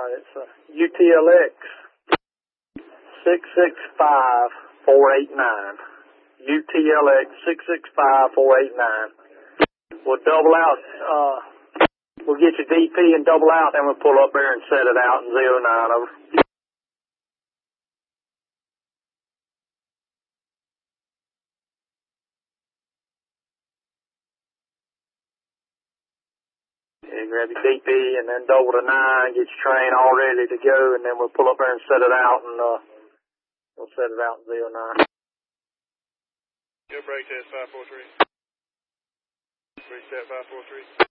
It's a UTLX 665489. UTLX 665489. We'll double out. We'll get your DP and double out, then we'll pull up there and set it out in 09 over. Yeah, grab your DP and then double to 9, get your train all ready to go, and then we'll pull up there and set it out, and we'll set it out in 09. Go break test 543. Reset 543.